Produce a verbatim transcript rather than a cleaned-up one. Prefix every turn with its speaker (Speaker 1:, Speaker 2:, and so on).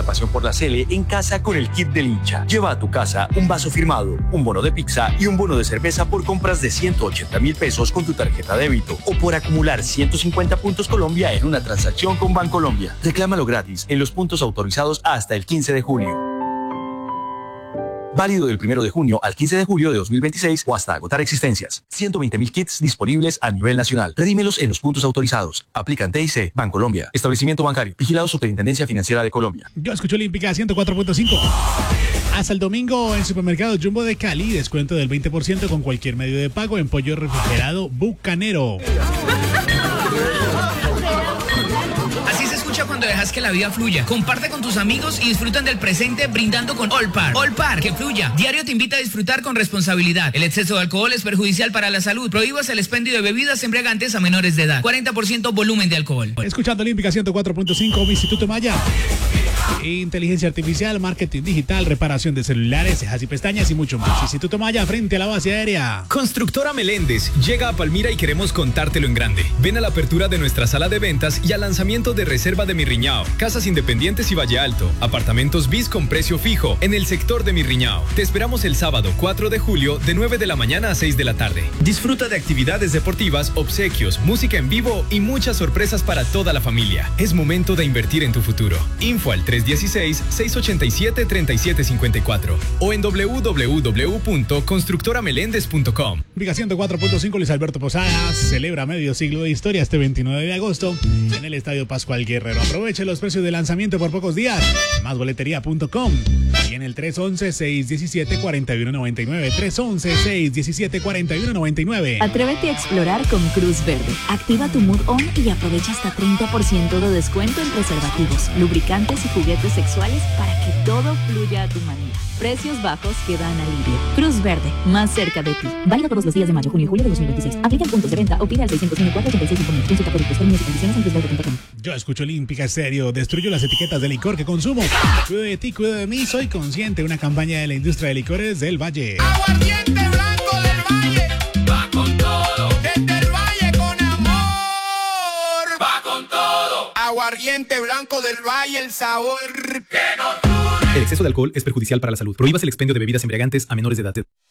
Speaker 1: la pasión por la Sele en casa con el kit del hincha. Lleva a tu casa un vaso firmado, un bono de pizza y un bono de cerveza por compras de ciento ochenta mil pesos con tu tarjeta débito o por acumular ciento cincuenta puntos Colombia en una transacción con Bancolombia. Reclámalo gratis en los puntos autorizados hasta el quince de julio. Válido del primero de junio al quince de julio de dos mil veintiséis o hasta agotar existencias. ciento veinte mil kits disponibles a nivel nacional. Redímelos en los puntos autorizados. Aplican T I C, Bancolombia. Establecimiento bancario. Vigilado Superintendencia Financiera de Colombia.
Speaker 2: Yo escucho Olímpica ciento cuatro punto cinco. Hasta el domingo en Supermercado Jumbo de Cali, descuento del veinte por ciento con cualquier medio de pago en pollo refrigerado Bucanero.
Speaker 3: Así se escucha cuando dejas que la vida fluya. Comparte con tus amigos y disfrutan del presente brindando con Olpar. Olpar, que fluya. Diario te invita a disfrutar con responsabilidad. El exceso de alcohol es perjudicial para la salud. Prohíbas el expendio de bebidas embriagantes a menores de edad. cuarenta por ciento volumen de alcohol.
Speaker 2: Escuchando Olímpica ciento cuatro punto cinco, Instituto Maya. Inteligencia artificial, marketing digital, reparación de celulares, cejas y pestañas y mucho más. Instituto Maya frente a la base aérea.
Speaker 4: Constructora Meléndez llega a Palmira y queremos contártelo en grande. Ven a la apertura de nuestra sala de ventas y al lanzamiento de Reserva de Mirriñao, Casas Independientes y Valle Alto, apartamentos bis con precio fijo en el sector de Mirriñao. Te esperamos el sábado cuatro de julio de nueve de la mañana a seis de la tarde. Disfruta de actividades deportivas, obsequios, música en vivo y muchas sorpresas para toda la familia. Es momento de invertir en tu futuro. Info al tres uno seis, seis ocho siete, tres siete cinco cuatro o en w w w punto constructora meléndez punto com.
Speaker 2: Olímpica ciento cuatro punto cinco, Luis Alberto Posadas celebra medio siglo de historia este veintinueve de agosto en el Estadio Pascual Guerrero. Aproveche los precios de lanzamiento por pocos días. más boletería punto com y en el tres once, seis diecisiete, cuarenta y uno noventa y nueve. tres once, seis diecisiete, cuarenta y uno noventa y nueve.
Speaker 5: Atrévete a explorar con Cruz Verde. Activa tu Mood On y aprovecha hasta treinta por ciento de descuento en preservativos, lubricantes y juguetes sexuales para que todo fluya a tu manera. Precios bajos que dan alivio. Cruz Verde, más cerca de ti. Válido todos los días de mayo, junio y julio de dos mil veintiséis. Aplica en puntos de venta o pide al seis uno cuatro, ocho seis cinco mil. Consulta productos, términos y condiciones en cruz verde punto com.
Speaker 2: Yo escucho Olímpica Estéreo. Destruyo las etiquetas de licor que consumo. Cuido de ti, cuido de mí. Soy consciente. Una campaña de la industria de licores del Valle.
Speaker 6: Aguardiente blanco del Valle. Va con todo. Desde el Valle con amor. Va con todo. Aguardiente blanco del Valle, el sabor que nos une.
Speaker 4: El exceso de alcohol es perjudicial para la salud. Prohíbas el expendio de bebidas embriagantes a menores de edad.